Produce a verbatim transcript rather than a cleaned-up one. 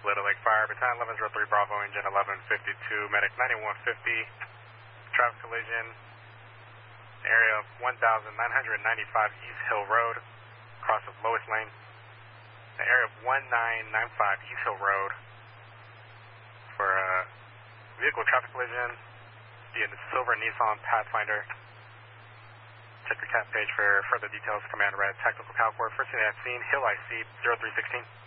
Little Lake Fire, Battalion eleven oh three Bravo, engine eleven fifty-two, medic ninety-one fifty, traffic collision, area of one thousand nine hundred ninety-five East Hill Road, cross of Lois Lane, the area of one nine nine five East Hill Road for a vehicle traffic collision via the silver Nissan Pathfinder. Check your cat page for further details. Command Red, Tactical Calcor, first unit at scene, Hill I C zero three one six.